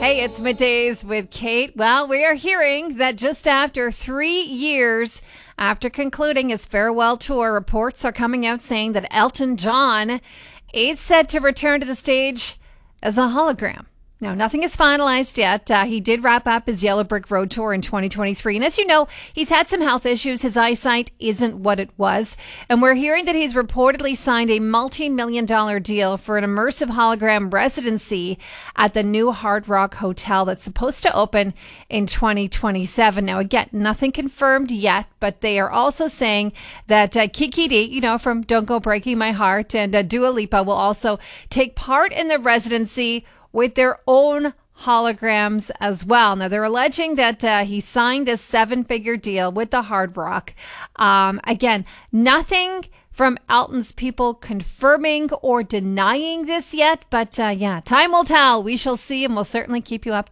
Hey, it's Middays with Kate. Well, we are hearing that just after 3 years after concluding his farewell tour, reports are coming out saying that Elton John is set to return to the stage as a hologram. Now, nothing is finalized yet. He did wrap up his Yellow Brick Road tour in 2023. And as you know, he's had some health issues. His eyesight isn't what it was. And we're hearing that he's reportedly signed a multi-million-dollar deal for an immersive hologram residency at the new Hard Rock Hotel that's supposed to open in 2027. Now, again, nothing confirmed yet, but they are also saying that Kiki D, from Don't Go Breaking My Heart, and Dua Lipa will also take part in the residency with their own holograms as well. Now, they're alleging that he signed this 7-figure deal with the Hard Rock. Again, nothing from Elton's people confirming or denying this yet, but time will tell. We shall see, and we'll certainly keep you updated.